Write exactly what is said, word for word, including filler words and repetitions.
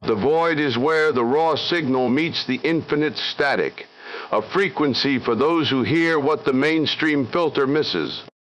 The void is where the raw signal meets the infinite static, a frequency for those who hear what the mainstream filter misses.